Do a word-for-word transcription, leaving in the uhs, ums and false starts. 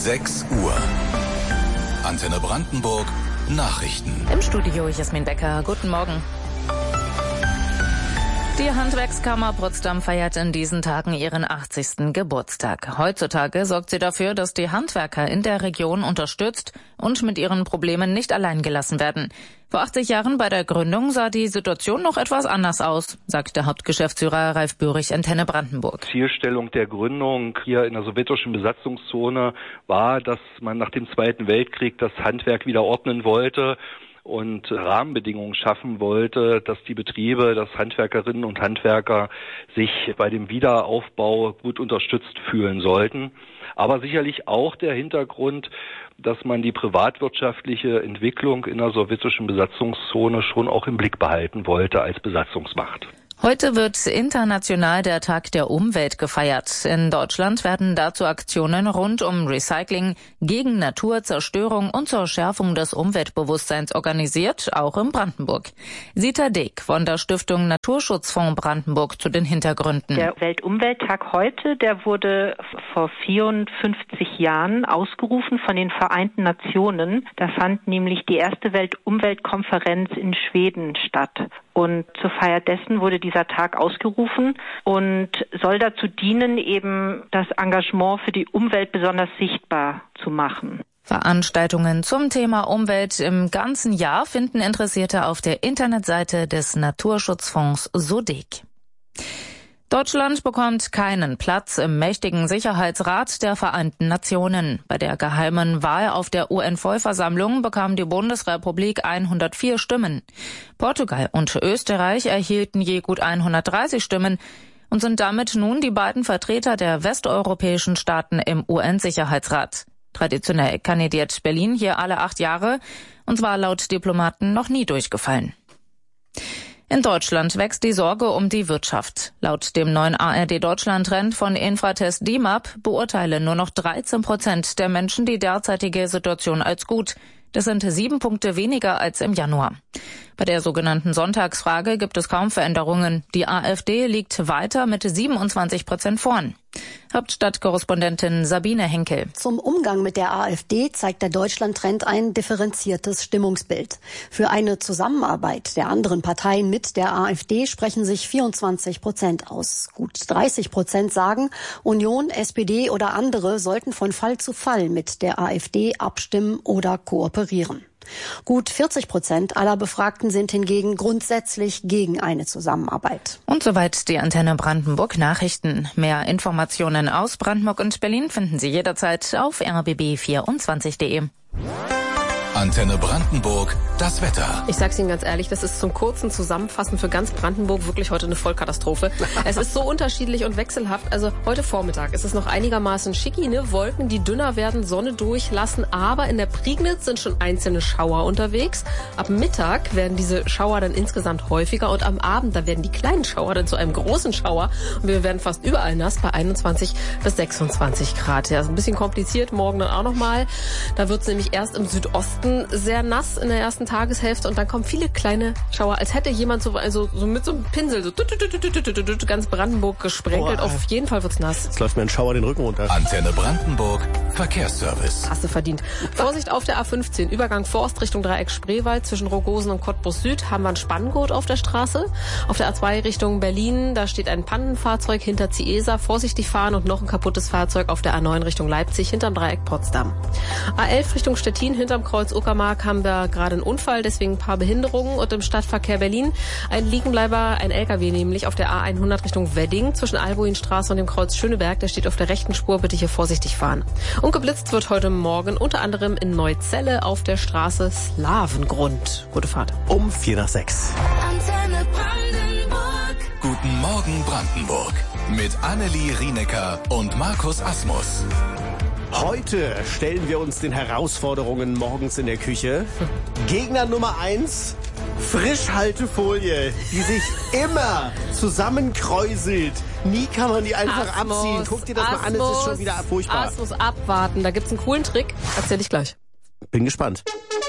sechs Uhr. Antenne Brandenburg Nachrichten. Im Studio Jasmin Becker. Guten Morgen. Die Handwerkskammer Potsdam feiert in diesen Tagen ihren achtzigsten Geburtstag. Heutzutage sorgt sie dafür, dass die Handwerker in der Region unterstützt und mit ihren Problemen nicht allein gelassen werden. Vor achtzig Jahren bei der Gründung sah die Situation noch etwas anders aus, sagt der Hauptgeschäftsführer Ralf Bürich, Antenne Brandenburg. Zielstellung der Gründung hier in der sowjetischen Besatzungszone war, dass man nach dem Zweiten Weltkrieg das Handwerk wieder ordnen wollte und Rahmenbedingungen schaffen wollte, dass die Betriebe, dass Handwerkerinnen und Handwerker sich bei dem Wiederaufbau gut unterstützt fühlen sollten. Aber sicherlich auch der Hintergrund, dass man die privatwirtschaftliche Entwicklung in der sowjetischen Besatzungszone schon auch im Blick behalten wollte als Besatzungsmacht. Heute wird international der Tag der Umwelt gefeiert. In Deutschland werden dazu Aktionen rund um Recycling, gegen Naturzerstörung und zur Schärfung des Umweltbewusstseins organisiert, auch in Brandenburg. Sita Deek von der Stiftung Naturschutzfonds Brandenburg zu den Hintergründen. Der Weltumwelttag heute, der wurde vor vierundfünfzig Jahren ausgerufen von den Vereinten Nationen. Da fand nämlich die erste Weltumweltkonferenz in Schweden statt. Und zur Feier dessen wurde dieser Tag ausgerufen und soll dazu dienen, eben das Engagement für die Umwelt besonders sichtbar zu machen. Veranstaltungen zum Thema Umwelt im ganzen Jahr finden Interessierte auf der Internetseite des Naturschutzfonds SODEC. Deutschland bekommt keinen Platz im mächtigen Sicherheitsrat der Vereinten Nationen. Bei der geheimen Wahl auf der U N-Vollversammlung bekam die Bundesrepublik hundertvier Stimmen. Portugal und Österreich erhielten je gut hundertdreißig Stimmen und sind damit nun die beiden Vertreter der westeuropäischen Staaten im U N-Sicherheitsrat. Traditionell kandidiert Berlin hier alle acht Jahre und zwar laut Diplomaten noch nie durchgefallen. In Deutschland wächst die Sorge um die Wirtschaft. Laut dem neuen A R D-Deutschland-Trend von Infratest D I M A P beurteilen nur noch dreizehn Prozent der Menschen die derzeitige Situation als gut. Das sind sieben Punkte weniger als im Januar. Bei der sogenannten Sonntagsfrage gibt es kaum Veränderungen. Die AfD liegt weiter mit siebenundzwanzig Prozent vorn. Hauptstadtkorrespondentin Sabine Henkel. Zum Umgang mit der AfD zeigt der Deutschland-Trend ein differenziertes Stimmungsbild. Für eine Zusammenarbeit der anderen Parteien mit der AfD sprechen sich vierundzwanzig Prozent aus. Gut dreißig Prozent sagen, Union, S P D oder andere sollten von Fall zu Fall mit der AfD abstimmen oder kooperieren. Gut vierzig Prozent aller Befragten sind hingegen grundsätzlich gegen eine Zusammenarbeit. Und soweit die Antenne Brandenburg Nachrichten. Mehr Informationen aus Brandenburg und Berlin finden Sie jederzeit auf r b b vierundzwanzig punkt de. Antenne Brandenburg, das Wetter. Ich sag's Ihnen ganz ehrlich, das ist zum kurzen Zusammenfassen für ganz Brandenburg wirklich heute eine Vollkatastrophe. Es ist so unterschiedlich und wechselhaft. Also heute Vormittag ist es noch einigermaßen schicki, ne? Wolken, die dünner werden, Sonne durchlassen, aber in der Prignitz sind schon einzelne Schauer unterwegs. Ab Mittag werden diese Schauer dann insgesamt häufiger und am Abend, da werden die kleinen Schauer dann zu einem großen Schauer und wir werden fast überall nass bei einundzwanzig bis sechsundzwanzig Grad. Ja, ist ein bisschen kompliziert, morgen dann auch nochmal. Da wird's nämlich erst im Südosten sehr nass in der ersten Tageshälfte und dann kommen viele kleine Schauer, als hätte jemand so, also, so mit so einem Pinsel so ganz Brandenburg gesprenkelt. Boah, auf jeden Fall wird's nass. Jetzt läuft mir ein Schauer den Rücken runter. Antenne Brandenburg, Verkehrsservice. Hast du verdient. Vorsicht auf der A fünfzehn, Übergang Forst Richtung Dreieck Spreewald. Zwischen Rogosen und Cottbus Süd haben wir einen Spanngurt auf der Straße. Auf der A zwei Richtung Berlin, da steht ein Pannenfahrzeug hinter Ciesa. Vorsichtig fahren und noch ein kaputtes Fahrzeug auf der A neun Richtung Leipzig hinterm Dreieck Potsdam. A elf Richtung Stettin hinterm Kreuz Uckermark haben wir gerade einen Unfall, deswegen ein paar Behinderungen. Und im Stadtverkehr Berlin ein Liegenbleiber, ein L K W nämlich auf der A hundert Richtung Wedding zwischen Albuinstraße und dem Kreuz Schöneberg. Der steht auf der rechten Spur, bitte hier vorsichtig fahren. Und geblitzt wird heute Morgen unter anderem in Neuzelle auf der Straße Slavengrund. Gute Fahrt. Um vier nach sechs. Antenne Brandenburg. Guten Morgen Brandenburg. Mit Annelie Rienecker und Markus Asmus. Heute stellen wir uns den Herausforderungen morgens in der Küche. Gegner Nummer eins, Frischhaltefolie, die sich immer zusammenkräuselt. Nie kann man die einfach Asmus, abziehen. Guck dir das Asmus, mal an, es ist schon wieder furchtbar. Asmus abwarten, da gibt's einen coolen Trick. Erzähl ich gleich. Bin gespannt.